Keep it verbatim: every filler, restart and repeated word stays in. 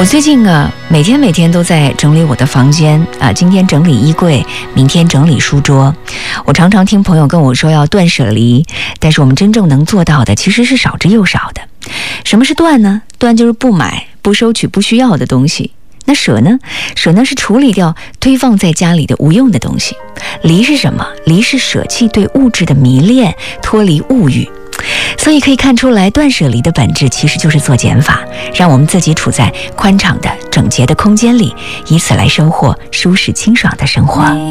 我最近啊，每天每天都在整理我的房间啊，今天整理衣柜，明天整理书桌。我常常听朋友跟我说要断舍离，但是我们真正能做到的其实是少之又少的。什么是断呢？断就是不买、不收取不需要的东西。那舍呢？舍呢是处理掉堆放在家里的无用的东西。离是什么？离是舍弃对物质的迷恋，脱离物欲。所以可以看出来，断舍离的本质其实就是做减法，让我们自己处在宽敞的整洁的空间里，以此来收获舒适清爽的生活。